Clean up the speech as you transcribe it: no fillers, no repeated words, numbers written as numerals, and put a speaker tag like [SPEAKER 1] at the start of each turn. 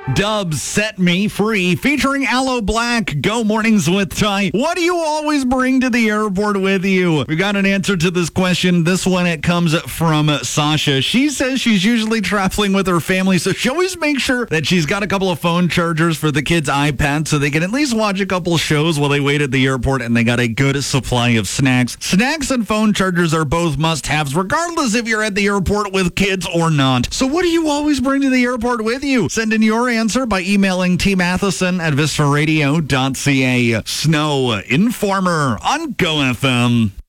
[SPEAKER 1] Dubs Set Me Free featuring Aloe Black. Go Mornings with Ty. What do you always bring to the airport with you? We got an answer to this question. This one, it comes from Sasha. She says she's usually traveling with her family, so she always makes sure that she's got a couple of phone chargers for the kids' iPads so they can at least watch a couple shows while they wait at the airport, and they got a good supply of snacks. Snacks and phone chargers are both must-haves, regardless if you're at the airport with kids or not. So what do you always bring to the airport with you? Send in your answer by emailing tmatheson@visitaradio.ca. Snow Informer on Go FM.